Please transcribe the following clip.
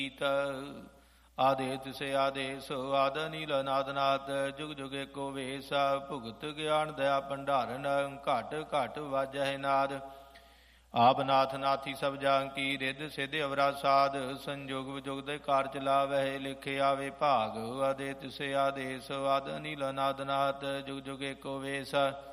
ਆਦੇਤ ਸੇ ਆਦੇਸ ਆਦ ਨੀਲ ਨਾਦਨਾਥ ਜੁਗ ਜੁਗ ਏਕੋ ਵੇਸ ਭੁਗਤ ਗਿਆਨ ਦਇਆ ਭੰਡਾਰਨ ਘਟ ਘਟ ਵਾਜਹਿ ਨਾਦ ਆਪ ਨਾਥ ਨਾਥੀ ਸਭ ਜਾਂ ਕੀ ਰਿੱਧ ਸਿੱਧ ਅਵਰਾ ਸਾਧ ਸੰਜੋਗ ਵਿਜੋਗ ਦੇ ਕਾਰ ਚਲਾਵਹਿ ਲਿਖੇ ਆਵੇ ਭਾਗ ਆਦੇਤ ਸੇ ਆਦੇਸ ਆਦ ਨੀਲ ਨਾਦਨਾਥ ਜੁਗ ਜੁਗ ਏਕੋ ਵੇਸ